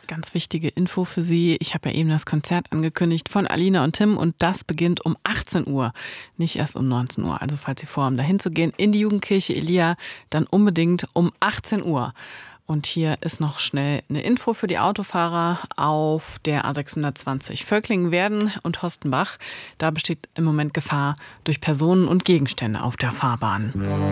Ganz wichtige Info für Sie. Ich habe ja eben das Konzert angekündigt von Alina und Tim und das beginnt um 18 Uhr, nicht erst um 19 Uhr. Also falls Sie vorhaben, dahin zu gehen, in die Jugendkirche Elia, dann unbedingt um 18 Uhr. Und hier ist noch schnell eine Info für die Autofahrer auf der A620 Völklingen-Werden und Hostenbach. Da besteht im Moment Gefahr durch Personen und Gegenstände auf der Fahrbahn.